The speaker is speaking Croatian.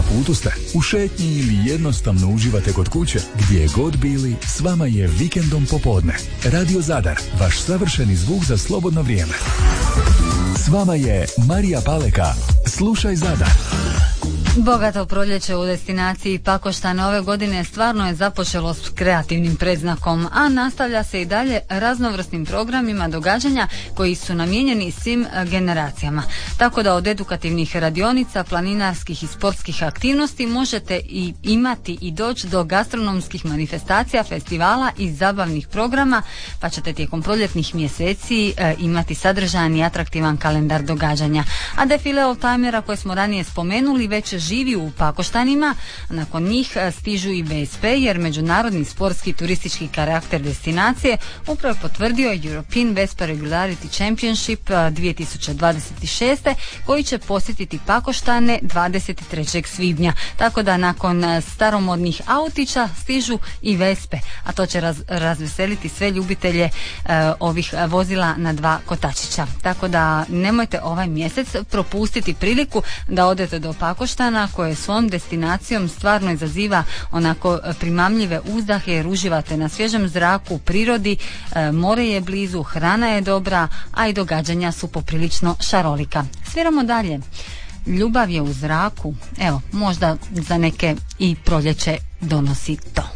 putu ste, u šetnji ili jednostavno uživate kod kuće, gdje god bili, s vama je Vikendom popodne. Radio Zadar, vaš savršeni zvuk za slobodno vrijeme. S vama je Marija Paleka. Slušaj Zadar. Bogato proljeće u destinaciji Pakoštane ove godine stvarno je započelo s kreativnim predznakom, a nastavlja se i dalje raznovrsnim programima događanja koji su namijenjeni svim generacijama. Tako da od edukativnih radionica, planinarskih i sportskih aktivnosti možete i imati i doći do gastronomskih manifestacija, festivala i zabavnih programa, pa ćete tijekom proljetnih mjeseci imati sadržajan i atraktivan kalendar događanja. A defile oldtimera koje smo ranije spomenuli već živi u Pakoštanima. Nakon njih stižu i VSP, jer međunarodni sportski turistički karakter destinacije upravo je potvrdio European Vespa Regularity Championship 2026. koji će posjetiti Pakoštane 23. svibnja. Tako da nakon staromodnih autića stižu i Vespe, a to će razveseliti sve ljubitelje ovih vozila na dva kotačića. Tako da nemojte ovaj mjesec propustiti priliku da odete do Pakoštana, koje svom destinacijom stvarno izaziva onako primamljive uzdahe, jer uživate na svježem zraku, u prirodi, more je blizu, hrana je dobra, a i događanja su poprilično šarolika. Sviramo dalje. Ljubav je u zraku. Evo, možda za neke i proljeće donosi to.